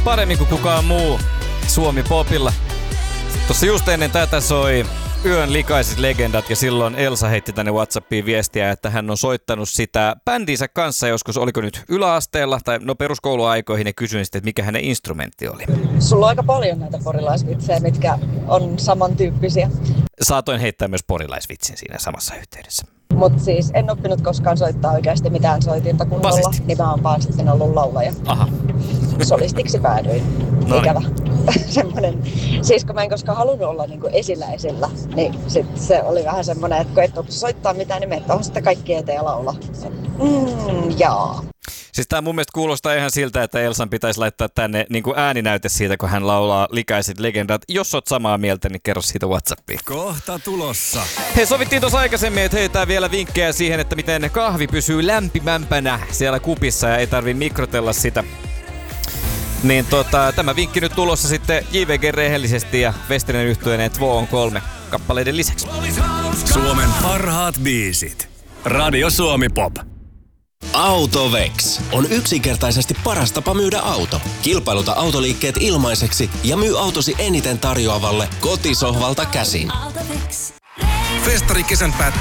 paremmin kuin kukaan muu Suomi Popilla. Tossa just ennen tätä soi Yön likaiset legendat ja silloin Elsa heitti tänne WhatsAppiin viestiä, että hän on soittanut sitä bändinsä kanssa joskus, oliko nyt yläasteella tai peruskouluaikoihin ja kysyin sitten, että mikä hänen instrumentti oli. Sulla on aika paljon näitä porilaisvitsejä, mitkä on samantyyppisiä. Saatoin heittää myös porilaisvitsin siinä samassa yhteydessä. Mutta siis en oppinut koskaan soittaa oikeasti mitään soitinta kunnolla, niin mä oon vaan sitten ollut laulaja. Aha. Solistiksi päädyin. Noin. Ikävä. Semmoinen. Siis kun mä en koskaan halunnut olla niinku esillä, niin sit se oli vähän semmoinen, että kun et oppi soittaa mitään, niin menet on sitten kaikki eteen ja laula. Jaa. Siis tää mun mielestä kuulostaa ihan siltä, että Elsan pitäisi laittaa tänne niin kuin ääninäyte siitä, kun hän laulaa likaiset legendat. Jos oot samaa mieltä, niin kerro siitä WhatsAppiin. Kohta tulossa. Hei, sovittiin tuossa aikaisemmin, että heitään vielä vinkkejä siihen, että miten kahvi pysyy lämpimämpänä siellä kupissa ja ei tarvii mikrotella sitä. Niin tämä vinkki nyt tulossa sitten JVG rehellisesti ja Westerinen yhtyeen 2 on 3 kappaleiden lisäksi. Suomen parhaat biisit. Radio Suomi Pop. Autovex on yksinkertaisesti paras tapa myydä auto. Kilpailuta autoliikkeet ilmaiseksi ja myy autosi eniten tarjoavalle kotisohvalta käsin. Festari kesän päättää